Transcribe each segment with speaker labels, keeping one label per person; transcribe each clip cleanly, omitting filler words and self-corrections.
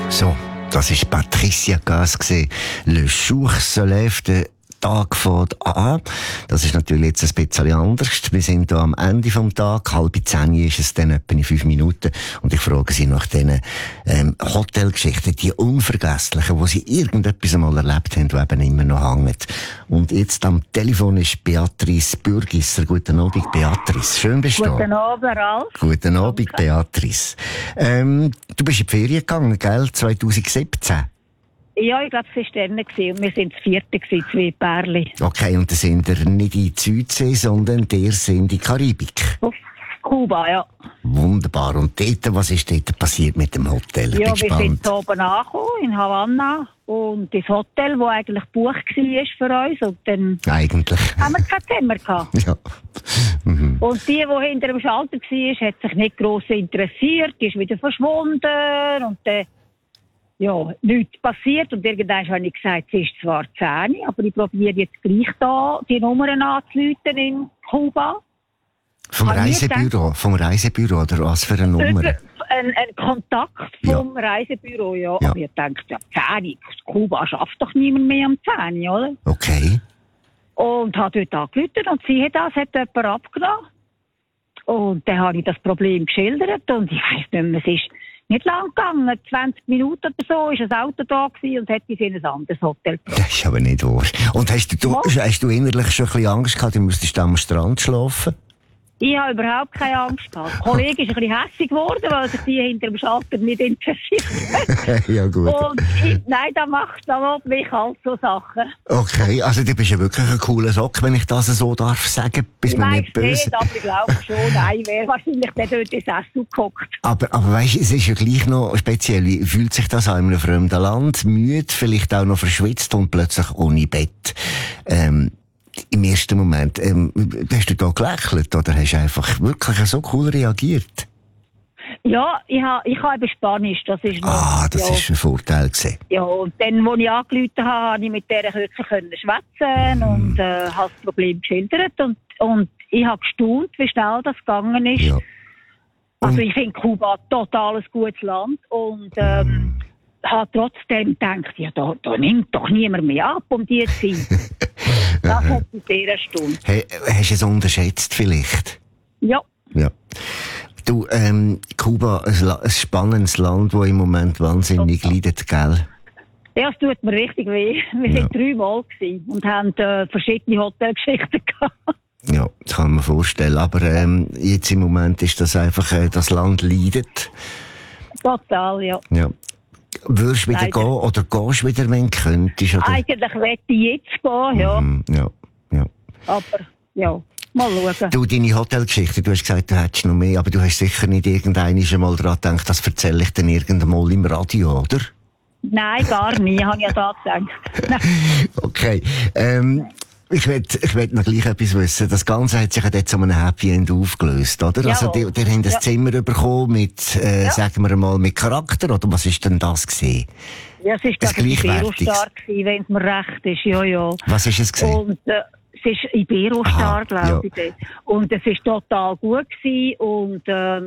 Speaker 1: So, das war Patricia Cass, «Le jour se lève», der Tag fängt an. Das ist natürlich jetzt ein bisschen anders. Wir sind hier am Ende vom Tag. 9:30 ist es dann etwa in 5 Minuten. Und ich frage Sie nach diesen Hotelgeschichten, die unvergesslichen, wo Sie irgendetwas einmal erlebt haben, die eben immer noch hängen. Und jetzt am Telefon ist Beatrice Bürgisser. Guten Abend, Beatrice. Schön bist du da.
Speaker 2: Guten Abend, Ralf.
Speaker 1: Guten Abend, Beatrice. Du bist in die Ferien gegangen, gell? 2017.
Speaker 2: Ja, ich glaube, es war dann und wir waren das 4. 2 Pärchen.
Speaker 1: Okay, und dann sind ihr nicht in die Südsee, sondern ihr sind in die Karibik.
Speaker 2: Auf Kuba, ja.
Speaker 1: Wunderbar. Und dort, was ist dort passiert mit dem Hotel? Ich bin
Speaker 2: Ja, wir
Speaker 1: gespannt.
Speaker 2: sind hier oben angekommen, in Havanna. Und das Hotel, das eigentlich gebucht war für uns. Und dann
Speaker 1: Eigentlich.
Speaker 2: haben wir kein Zimmer gehabt.
Speaker 1: Ja. Mhm.
Speaker 2: Und die hinter dem Schalter war, hat sich nicht gross interessiert. Die ist wieder verschwunden. Und dann, ja, nichts passiert. Und irgendwann habe ich gesagt, es ist zwar 10, aber ich probiere jetzt gleich da die Nummern anzurufen in Kuba.
Speaker 1: Vom Reisebüro, oder was für eine Nummer?
Speaker 2: Ein Kontakt vom Reisebüro, ja.
Speaker 1: Ja.
Speaker 2: Aber ich denke, ja, 10, Kuba schafft doch niemand mehr am 10, oder?
Speaker 1: Okay.
Speaker 2: Und habe dort angerufen und sie hat jemand abgenommen. Und dann habe ich das Problem geschildert und ich weiss nicht mehr, es ist nicht lang gegangen. 20 Minuten oder so ist ein Auto da gewesen und hat uns in ein anderes Hotel gebracht.
Speaker 1: Das ist aber nicht wahr. Und hast du innerlich schon ein bisschen Angst gehabt, du müsstest am Strand schlafen?
Speaker 2: Ich habe überhaupt keine Angst gehabt. Der Kollege ist ein bisschen hässig geworden, weil sich die hinter dem Schalter nicht interessiert.
Speaker 1: Ja, gut.
Speaker 2: Und nein, da macht mich halt so Sachen.
Speaker 1: Okay, also du bist ja wirklich ein cooler Sock, wenn ich das so darf sagen. Bist mir nicht böse.
Speaker 2: Nicht, aber ich glaube schon, nein, wäre wahrscheinlich nicht dort ins Essen gehockt.
Speaker 1: Aber weißt du, es ist ja gleich noch speziell. Wie fühlt sich das an in einem fremden Land? Müde, vielleicht auch noch verschwitzt und plötzlich ohne Bett. Im ersten Moment, hast du da gelächelt oder hast du einfach wirklich so cool reagiert?
Speaker 2: Ja, ich habe eben Spanisch, das ist noch...
Speaker 1: Das ist ein Vorteil gewesen.
Speaker 2: Ja, und dann, als ich angerufen habe, konnte ich mit der wirklich schwätzen und habe das Problem geschildert und ich habe gestaunt, wie schnell das gegangen ist.
Speaker 1: Ja.
Speaker 2: Also ich finde Kuba total ein gutes Land und habe trotzdem gedacht, ja, da nimmt doch niemand mehr ab um die Zeit. Das hat mich sehr erstaunt.
Speaker 1: Hey, hast du es unterschätzt vielleicht?
Speaker 2: Ja.
Speaker 1: Ja. Du, Kuba, ein spannendes Land, das im Moment wahnsinnig leidet, gell?
Speaker 2: Ja, es tut mir richtig weh. Wir waren 3 Mal und haben verschiedene Hotelgeschichten gehabt.
Speaker 1: Ja, das kann man vorstellen. Aber jetzt im Moment ist das einfach, das Land leidet.
Speaker 2: Total, ja.
Speaker 1: Ja. Würdest du wieder gehen oder gehst du wieder, wenn du könntest? Oder?
Speaker 2: Eigentlich möchte ich jetzt gehen, ja.
Speaker 1: Ja.
Speaker 2: Aber, ja, mal schauen.
Speaker 1: Du, deine Hotelgeschichte, du hast gesagt, du hättest noch mehr, aber du hast sicher nicht irgendwann einmal daran gedacht, das erzähle ich dann irgendwann mal im Radio, oder?
Speaker 2: Nein, gar nicht, habe ich ja da gedacht.
Speaker 1: Okay, ich will noch gleich etwas wissen. Das Ganze hat sich ja jetzt zu einem Happy End aufgelöst, oder?
Speaker 2: Ja.
Speaker 1: Also, die haben ein Zimmer bekommen mit, sagen wir mal, mit Charakter, oder was ist denn das gewesen?
Speaker 2: Ja, es war gerade Ibero-Star, wenn es mir recht ist, ja.
Speaker 1: Was ist es gewesen?
Speaker 2: Und, es ist Ibero-Star, glaube ich. Ja. Und es war total gut gewesen und,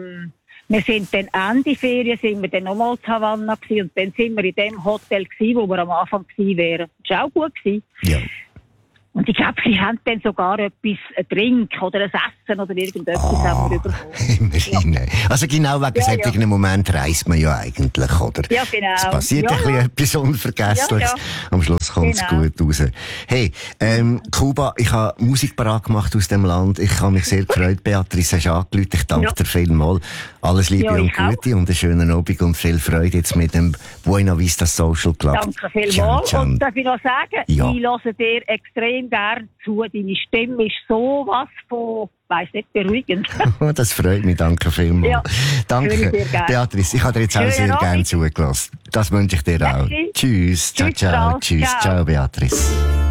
Speaker 2: wir sind dann Ende Ferien, sind wir dann nochmal zu Havanna gewesen und dann sind wir in dem Hotel gewesen, wo wir am Anfang gewesen wären. Das war auch gut gewesen.
Speaker 1: Ja.
Speaker 2: Und ich glaube, sie haben dann sogar etwas, ein Drink oder ein Essen oder irgendetwas haben wir bekommen.
Speaker 1: Immerhin. Ja. Also genau wegen solchen Moment reist man ja eigentlich, oder?
Speaker 2: Ja, genau.
Speaker 1: Es passiert ein bisschen etwas Unvergessliches. Ja. Am Schluss kommt es gut raus. Hey, Kuba, ich habe Musik parat gemacht aus dem Land. Ich habe mich sehr gefreut, Beatrice, hast angerufen. Ich danke dir vielmals. Alles Liebe und Gute und einen schönen Abend und viel Freude jetzt mit dem Buena Vista Social Club.
Speaker 2: Danke vielmals. Und darf ich noch sagen, ich höre dir extrem gern zu. Deine Stimme ist so was von, weiss nicht, beruhigend.
Speaker 1: Das freut mich, danke vielmals.
Speaker 2: Ja,
Speaker 1: danke, Beatrice. Ich habe dir jetzt auch sehr gerne zugelassen. Das wünsche ich dir auch. Tschüss, ciao. Tschüss, ciao, Beatrice.